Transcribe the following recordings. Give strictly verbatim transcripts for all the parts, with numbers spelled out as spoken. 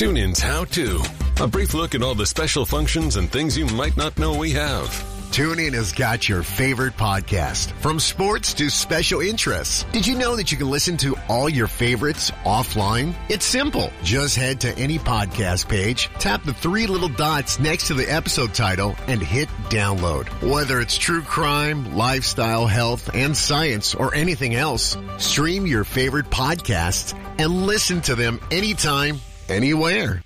TuneIn's How To. A brief look at all the special functions and things you might not know we have. TuneIn has got your favorite podcast, from sports to special interests. Did you know that you can listen to all your favorites offline? It's simple. Just head to any podcast page, tap the three little dots next to the episode title, and hit download. Whether it's true crime, lifestyle, health, and science, or anything else, stream your favorite podcasts and listen to them anytime, anywhere.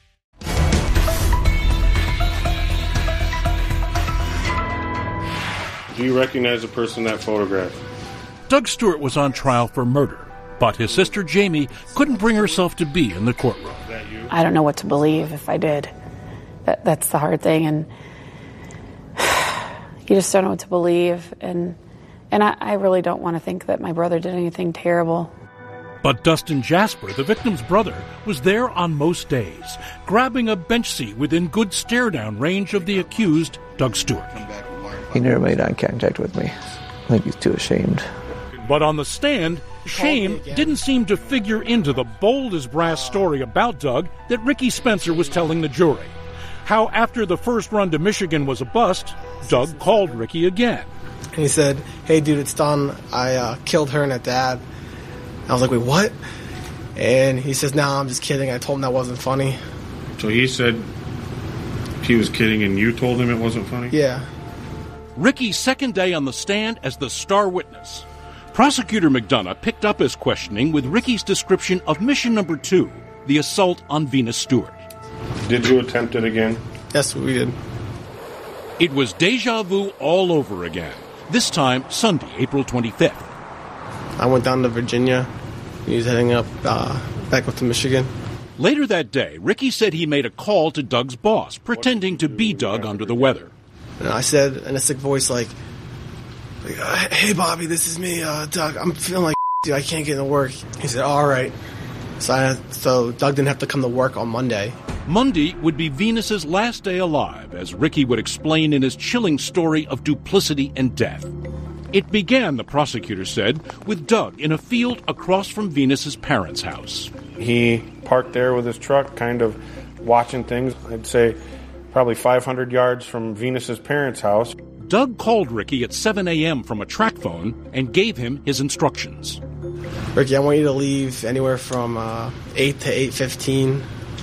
Do you recognize the person in that photograph? Doug Stewart was on trial for murder, but his sister Jamie couldn't bring herself to be in the courtroom. I don't know what to believe if I did. That, that's the hard thing, and you just don't know what to believe. And and I, I really don't want to think that my brother did anything terrible. But Dustin Jasper, the victim's brother, was there on most days, grabbing a bench seat within good stare-down range of the accused, Doug Stewart. He never made eye contact with me. I think he's too ashamed. But on the stand, shame didn't seem to figure into the bold as brass story about Doug that Ricky Spencer was telling the jury. How after the first run to Michigan was a bust, Doug called Ricky again. And he said, "Hey dude, it's done. I uh, killed her and her dad." I was like, "Wait, what?" And he says, "No, nah, I'm just kidding. I told him that wasn't funny." So he said he was kidding and you told him it wasn't funny? Yeah. Ricky's second day on the stand as the star witness. Prosecutor McDonough picked up his questioning with Ricky's description of mission number two, the assault on Venus Stewart. Did you attempt it again? Yes, we did. It was deja vu all over again, this time Sunday, April twenty-fifth. I went down to Virginia. He was heading up uh, back up to Michigan. Later that day, Ricky said he made a call to Doug's boss, pretending to be Doug under the weather. And I said in a sick voice, like, like "Hey, Bobby, this is me, uh, Doug. I'm feeling like dude, I can't get into work." He said, "All right." So, I, so Doug didn't have to come to work on Monday. Monday would be Venus's last day alive, as Ricky would explain in his chilling story of duplicity and death. It began, the prosecutor said, with Doug in a field across from Venus's parents' house. He parked there with his truck, kind of watching things. I'd say probably five hundred yards from Venus's parents' house. Doug called Ricky at seven a.m. from a track phone and gave him his instructions. "Ricky, I want you to leave anywhere from uh, eight to eight fifteen,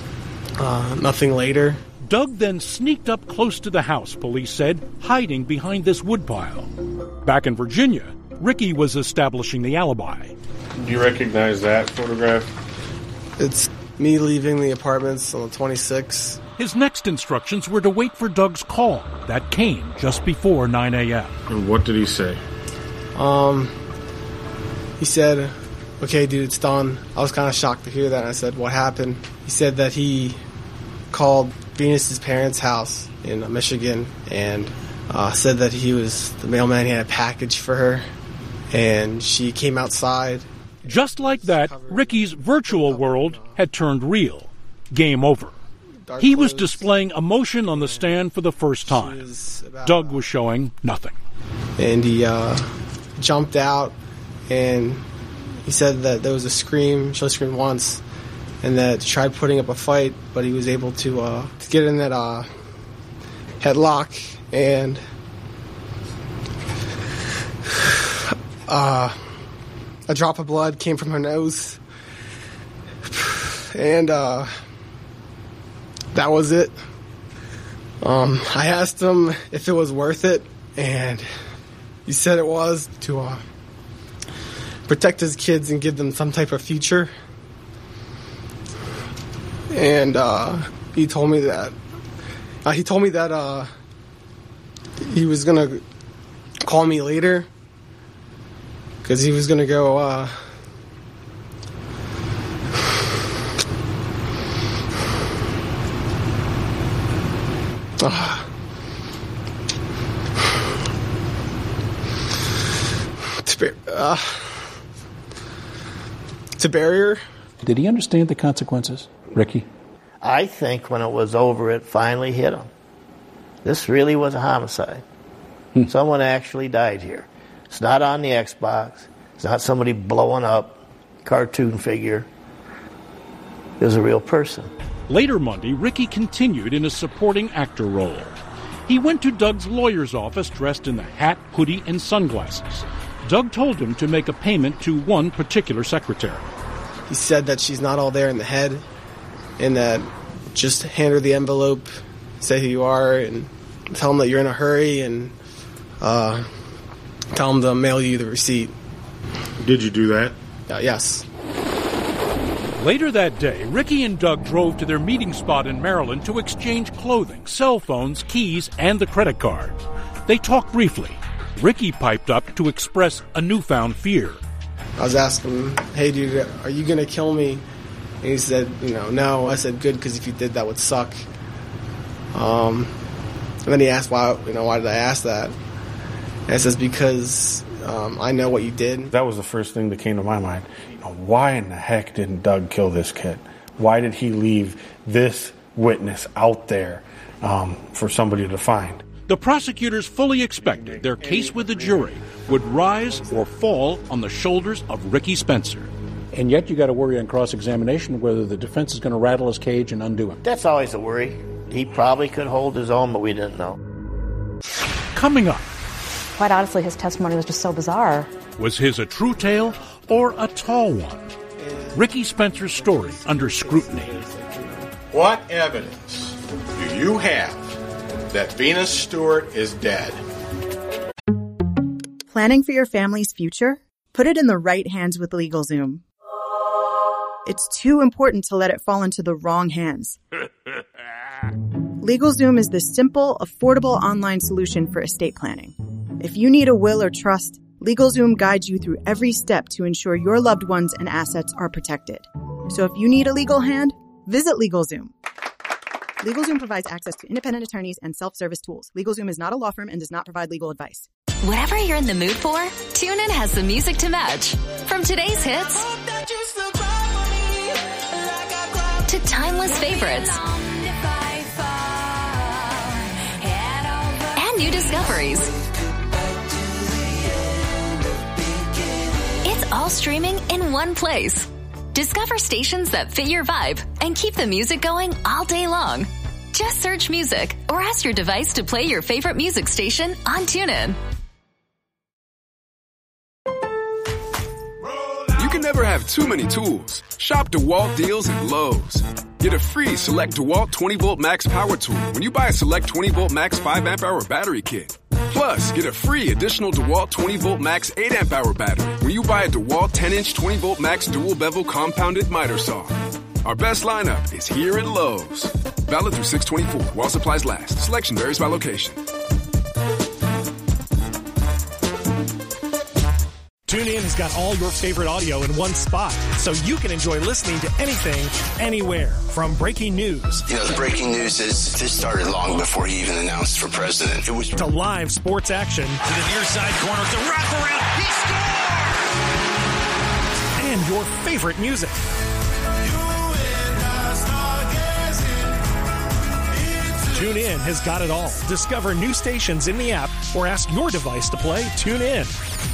uh, nothing later." Doug then sneaked up close to the house, police said, hiding behind this woodpile. Back in Virginia, Ricky was establishing the alibi. Do you recognize that photograph? It's me leaving the apartments on the twenty-sixth. His next instructions were to wait for Doug's call. That came just before nine a.m. And what did he say? Um, he said, "Okay, dude, it's done." I was kind of shocked to hear that. I said, "What happened?" He said that he called Venus's parents' house in Michigan and uh, said that he was the mailman. He had a package for her, and she came outside. Just like that, Ricky's virtual world had turned real. Game over. He was displaying emotion on the stand for the first time. Doug was showing nothing. And he uh, jumped out, and he said that there was a scream. She only screamed once, and that he tried putting up a fight, but he was able to, uh, to get in that uh, headlock, and uh, a drop of blood came from her nose, and uh, that was it. Um, I asked him if it was worth it, and he said it was, to uh, protect his kids and give them some type of future. And uh, he told me that uh, he told me that uh, he was gonna call me later because he was gonna go. Uh, uh, to, uh, to bury her. Did he understand the consequences, Ricky? I think when it was over, it finally hit him. This really was a homicide. Hmm. Someone actually died here. It's not on the Xbox. It's not somebody blowing up, cartoon figure. It was a real person. Later Monday, Ricky continued in a supporting actor role. He went to Doug's lawyer's office dressed in the hat, hoodie, and sunglasses. Doug told him to make a payment to one particular secretary. He said that she's not all there in the head, and that just hand her the envelope, say who you are, and tell him that you're in a hurry, and uh, tell him to mail you the receipt. Did you do that? Uh, yes. Later that day, Ricky and Doug drove to their meeting spot in Maryland to exchange clothing, cell phones, keys, and the credit card. They talked briefly. Ricky piped up to express a newfound fear. I was asking him, hey, dude, are you going to kill me? And he said, you know, no. I said, good, because if you did, that would suck. Um, and then he asked, why, you know, why did I ask that? And I says, because um, I know what you did. That was the first thing that came to my mind. You know, why in the heck didn't Doug kill this kid? Why did he leave this witness out there um, for somebody to find? The prosecutors fully expected their case with the jury would rise or fall on the shoulders of Ricky Spencer. And yet you got to worry on cross-examination whether the defense is going to rattle his cage and undo him. That's always a worry. He probably could hold his own, but we didn't know. Coming up. Quite honestly, his testimony was just so bizarre. Was his a true tale or a tall one? Ricky Spencer's story under scrutiny. What evidence do you have that Venus Stewart is dead? Planning for your family's future? Put it in the right hands with LegalZoom. It's too important to let it fall into the wrong hands. LegalZoom is the simple, affordable online solution for estate planning. If you need a will or trust, LegalZoom guides you through every step to ensure your loved ones and assets are protected. So if you need a legal hand, visit LegalZoom. LegalZoom provides access to independent attorneys and self-service tools. LegalZoom is not a law firm and does not provide legal advice. Whatever you're in the mood for, TuneIn has the music to match. From today's hits to timeless favorites and new discoveries. It's all streaming in one place. Discover stations that fit your vibe and keep the music going all day long. Just search music or ask your device to play your favorite music station on TuneIn. You can never have too many tools. Shop DeWalt deals at Lowe's. Get a free Select DeWalt twenty volt Max Power Tool when you buy a Select twenty volt Max five amp hour battery kit. Plus, get a free additional DeWalt twenty volt Max eight amp hour battery when you buy a DeWalt ten inch twenty volt Max dual bevel compounded miter saw. Our best lineup is here at Lowe's. Valid through six twenty-four while supplies last. Selection varies by location. TuneIn has got all your favorite audio in one spot, so you can enjoy listening to anything, anywhere. From breaking news. You know, the breaking news is this started long before he even announced for president. It was to live sports action. To the near side corner, to wraparound. He scores! And your favorite music. TuneIn has got it all. Discover new stations in the app or ask your device to play TuneIn.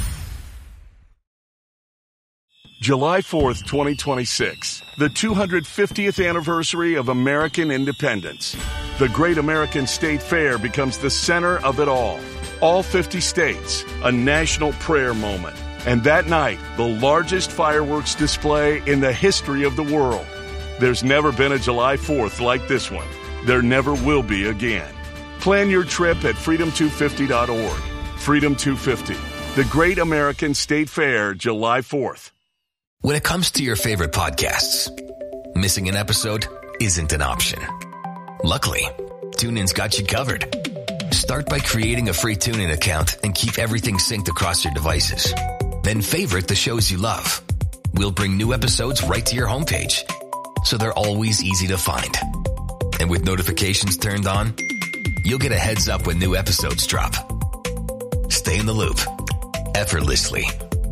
July fourth, twenty twenty-six, the two hundred fiftieth anniversary of American independence. The Great American State Fair becomes the center of it all. All fifty states, a national prayer moment. And that night, the largest fireworks display in the history of the world. There's never been a July fourth like this one. There never will be again. Plan your trip at freedom two fifty dot org. Freedom two fifty, the Great American State Fair, July fourth. When it comes to your favorite podcasts, missing an episode isn't an option. Luckily, TuneIn's got you covered. Start by creating a free TuneIn account and keep everything synced across your devices. Then favorite the shows you love. We'll bring new episodes right to your homepage, so they're always easy to find. And with notifications turned on, you'll get a heads up when new episodes drop. Stay in the loop, effortlessly.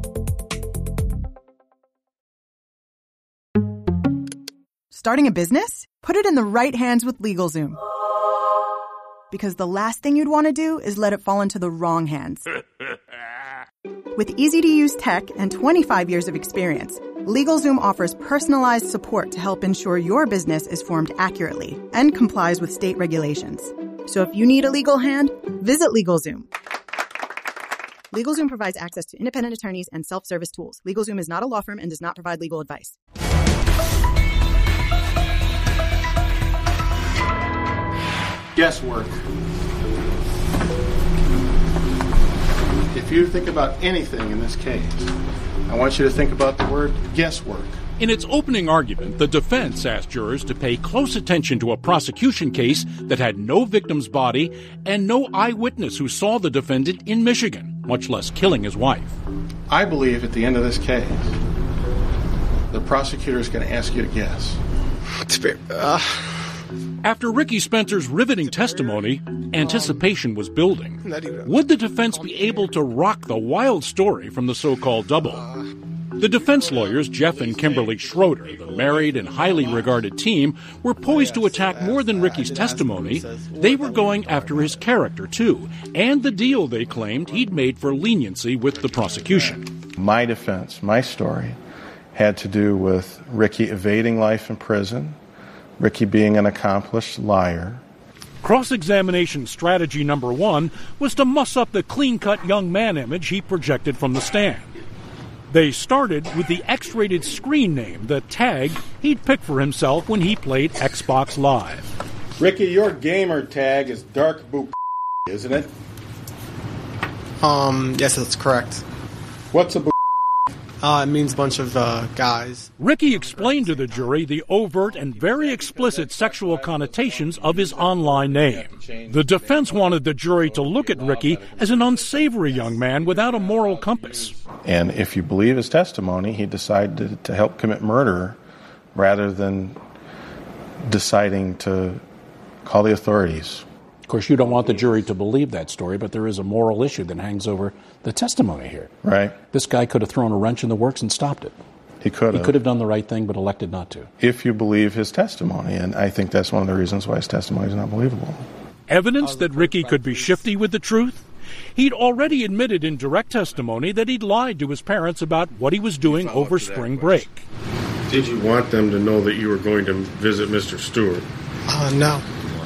Starting a business? Put it in the right hands with LegalZoom. Because the last thing you'd want to do is let it fall into the wrong hands. With easy-to-use tech and twenty-five years of experience, LegalZoom offers personalized support to help ensure your business is formed accurately and complies with state regulations. So if you need a legal hand, visit LegalZoom. LegalZoom provides access to independent attorneys and self-service tools. LegalZoom is not a law firm and does not provide legal advice. Guesswork. If you think about anything in this case, I want you to think about the word guesswork. In its opening argument, the defense asked jurors to pay close attention to a prosecution case that had no victim's body and no eyewitness who saw the defendant in Michigan, much less killing his wife. I believe at the end of this case, the prosecutor is going to ask you to guess. Uh. After Ricky Spencer's riveting testimony, anticipation was building. Would the defense be able to rock the wild story from the so-called double? The defense lawyers, Jeff and Kimberly Schroeder, the married and highly regarded team, were poised to attack more than Ricky's testimony. They were going after his character, too, and the deal they claimed he'd made for leniency with the prosecution. My defense, my story, had to do with Ricky evading life in prison, Ricky being an accomplished liar. Cross-examination strategy number one was to muss up the clean-cut young man image he projected from the stand. They started with the X-rated screen name, the tag he'd picked for himself when he played Xbox Live. Ricky, your gamer tag is Dark Book, isn't it? Um, yes, that's correct. What's a book? Uh, it means a bunch of uh, guys. Ricky explained to the jury the overt and very explicit sexual connotations of his online name. The defense wanted the jury to look at Ricky as an unsavory young man without a moral compass. And if you believe his testimony, he decided to help commit murder rather than deciding to call the authorities. Of course, you don't want the jury to believe that story, but there is a moral issue that hangs over the testimony here. Right. This guy could have thrown a wrench in the works and stopped it. He could have. He could have done the right thing, but elected not to. If you believe his testimony, and I think that's one of the reasons why his testimony is not believable. Evidence that Ricky could be shifty with the truth? He'd already admitted in direct testimony that he'd lied to his parents about what he was doing over spring break. Did you want them to know that you were going to visit Mister Stewart? Uh, no.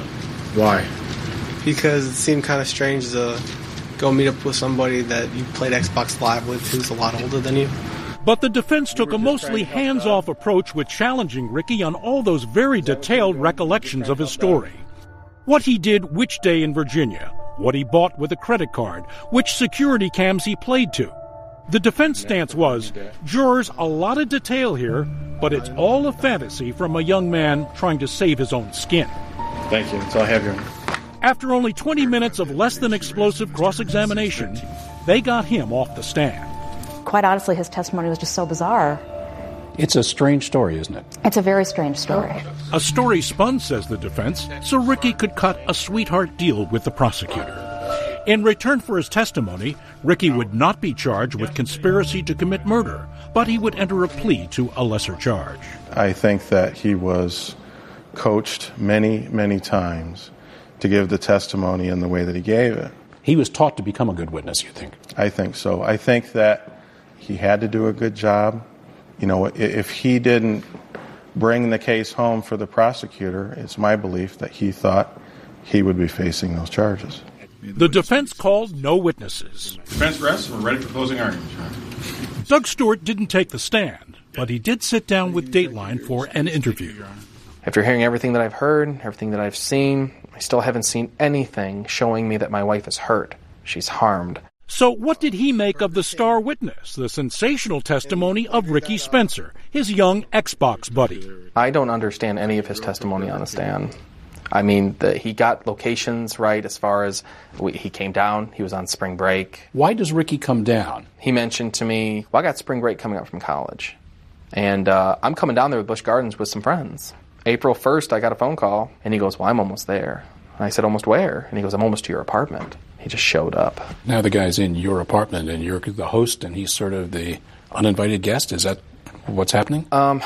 Why? Because it seemed kind of strange to go meet up with somebody that you played Xbox Live with who's a lot older than you. But the defense took a mostly hands-off approach with challenging Ricky on all those very detailed recollections of his story. What he did which day in Virginia, what he bought with a credit card, which security cams he played to. The defense stance was, jurors, a lot of detail here, but it's all a fantasy from a young man trying to save his own skin. Thank you. That's all I have here. After only twenty minutes of less than explosive cross-examination, they got him off the stand. Quite honestly, his testimony was just so bizarre. It's a strange story, isn't it? It's a very strange story. A story spun, says the defense, so Ricky could cut a sweetheart deal with the prosecutor. In return for his testimony, Ricky would not be charged with conspiracy to commit murder, but he would enter a plea to a lesser charge. I think that he was coached many, many times to give the testimony in the way that he gave it. He was taught to become a good witness, you think? I think so. I think that he had to do a good job. You know, if he didn't bring the case home for the prosecutor, it's my belief that he thought he would be facing those charges. The defense called no witnesses. Defense rests. We're ready for closing arguments, Your Honor. Doug Stewart didn't take the stand, but he did sit down with Dateline for an interview. After hearing everything that I've heard, everything that I've seen, I still haven't seen anything showing me that my wife is hurt. She's harmed. So what did he make of the star witness, the sensational testimony of Ricky Spencer, his young Xbox buddy? I don't understand any of his testimony on the stand. I mean, the, he got locations right as far as we, he came down. He was on spring break. Why does Ricky come down? He mentioned to me, well, I got spring break coming up from college. And uh, I'm coming down there with Busch Gardens with some friends. April first, I got a phone call, and he goes, well, I'm almost there. And I said, almost where? And he goes, I'm almost to your apartment. He just showed up. Now the guy's in your apartment, and you're the host, and he's sort of the uninvited guest. Is that what's happening? Um,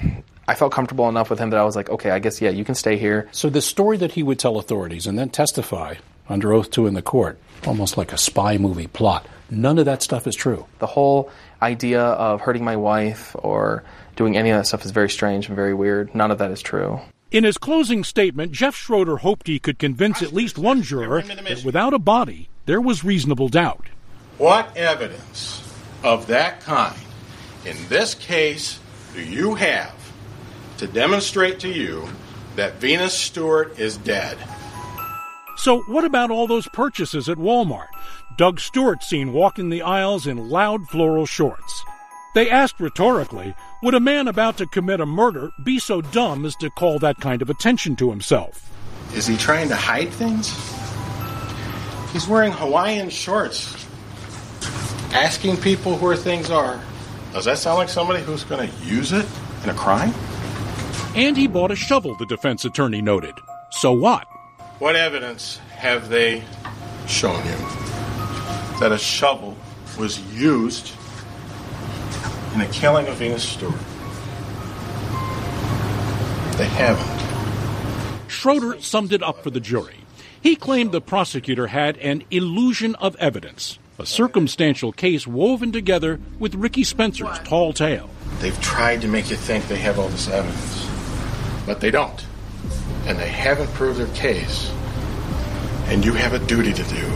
I felt comfortable enough with him that I was like, okay, I guess, yeah, you can stay here. So the story that he would tell authorities and then testify under oath to in the court, almost like a spy movie plot. None of that stuff is true. The whole idea of hurting my wife or doing any of that stuff is very strange and very weird. None of that is true. In his closing statement, Jeff Schroeder hoped he could convince at least one juror that without a body, there was reasonable doubt. What evidence of that kind, in this case, do you have to demonstrate to you that Venus Stewart is dead? So what about all those purchases at Walmart? Doug Stewart seen walking the aisles in loud floral shorts. They asked rhetorically, would a man about to commit a murder be so dumb as to call that kind of attention to himself? Is he trying to hide things? He's wearing Hawaiian shorts, asking people where things are. Does that sound like somebody who's going to use it in a crime? And he bought a shovel, the defense attorney noted. So what? What evidence have they shown you that a shovel was used in the killing of Venus Stewart? They haven't. Schroeder summed it up for the jury. He claimed the prosecutor had an illusion of evidence, a circumstantial case woven together with Ricky Spencer's tall tale. They've tried to make you think they have all this evidence, but they don't. And they haven't proved their case. And you have a duty to do.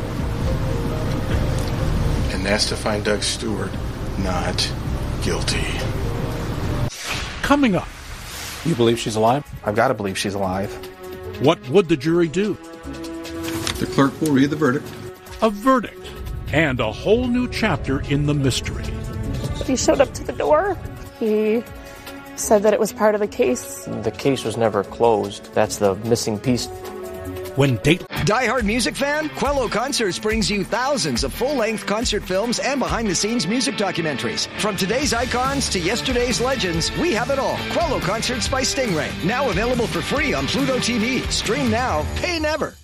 And that's to find Doug Stewart not guilty. Coming up. You believe she's alive? I've got to believe she's alive. What would the jury do? The clerk will read the verdict. A verdict. And a whole new chapter in the mystery. He showed up to the door. He said that it was part of the case. The case was never closed. That's the missing piece. When date... Die-hard music fan? Quello Concerts brings you thousands of full-length concert films and behind-the-scenes music documentaries. From today's icons to yesterday's legends, we have it all. Quello Concerts by Stingray. Now available for free on Pluto T V. Stream now, pay never.